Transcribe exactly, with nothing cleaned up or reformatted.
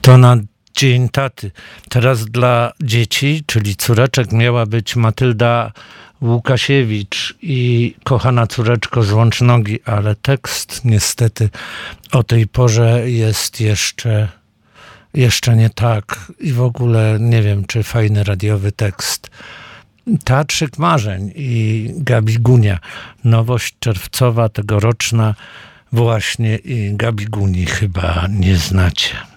To na Dzień Taty. Teraz dla dzieci, czyli córeczek, miała być Matylda Łukasiewicz i Kochana córeczko, złącz nogi, ale tekst niestety o tej porze jest jeszcze, jeszcze nie tak. I w ogóle nie wiem, czy fajny radiowy tekst. Teatrzyk Marzeń i Gabi Gunia. Nowość czerwcowa, tegoroczna właśnie, i Gabi Guni chyba nie znacie.